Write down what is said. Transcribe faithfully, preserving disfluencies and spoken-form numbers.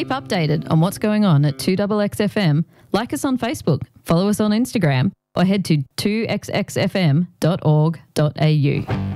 keep updated on what's going on at two X X F M, like us on Facebook, follow us on Instagram, or head to two x x f m dot org dot a u.